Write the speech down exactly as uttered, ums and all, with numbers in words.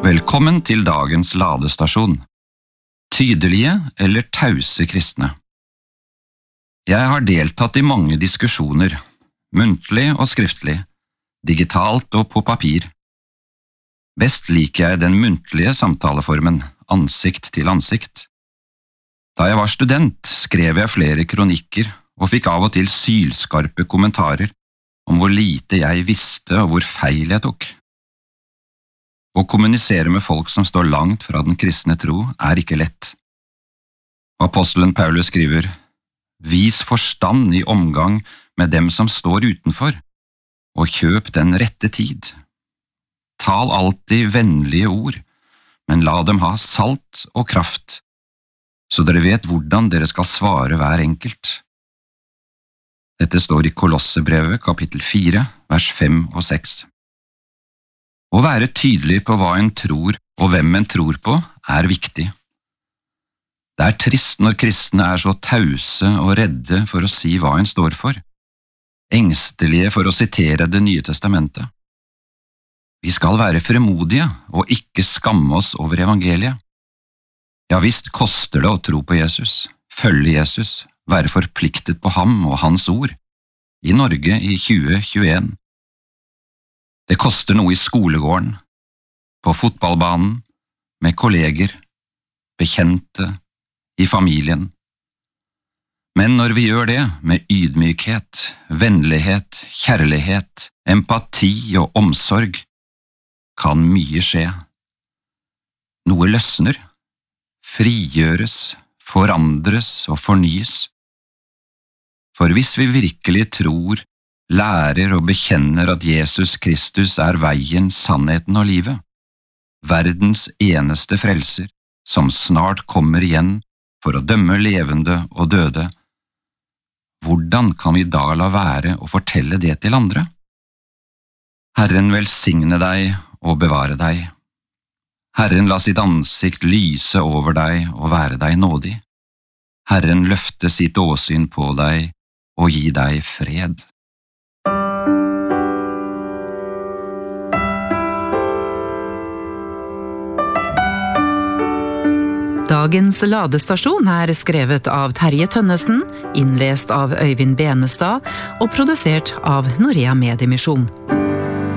Velkommen til dagens ladestasjon. Tydelige eller tause kristne. Jeg har deltatt i mange diskusjoner, muntlig og skriftlig, digitalt og på papir. Best liker jeg den muntlige samtaleformen, ansikt til ansikt. Da jeg var student, skrev jeg flere kronikker og fikk av og til sylskarpe kommentarer om hvor lite jeg visste og hvor feil jeg tok. Å kommunisere med folk som står langt fra den kristne tro er ikke lett. Apostelen Paulus skriver, «Vis forstand i omgang med dem som står utenfor, og kjøp den rette tid. Tal alltid vennlige ord, men la dem ha salt og kraft, så dere vet hvordan dere skal svare hver enkelt.» Dette står i Kolossebrevet kapittel fire, vers fem og seks. Å være tydelig på hva en tror og hvem en tror på er viktig. Det er trist når kristne er så tause og redde for å si hva en står for, engstelige for å sitere Det nye testamentet. Vi skal være fremodige og ikke skamme oss over evangeliet. Ja visst koster det å tro på Jesus, følge Jesus, være forpliktet på ham og hans ord, i Norge i tjue tjueen. Det koster noe i skolegården, på fotballbanen, med kolleger, bekjente, i familien. Men når vi gjør det med ydmykhet, vennlighet, kjærlighet, empati og omsorg, kan mye skje. Noe løsner, frigjøres, forandres og fornyes. For hvis vi virkelig tror, lærer og bekjenner at Jesus Kristus er veien, sannheten og livet, verdens eneste frelser, som snart kommer igjen for å dømme levende og døde, hvordan kan vi da la være å fortelle det til andre? Herren velsigne deg og bevare deg. Herren la sitt ansikt lyse over deg og være deg nådig. Herren løfte sitt åsyn på deg og gi deg fred. Dagens ladestasjon er skrevet av Terje Tønnesen, innlest av Øyvind Benestad og produsert av Norea Mediemisjon.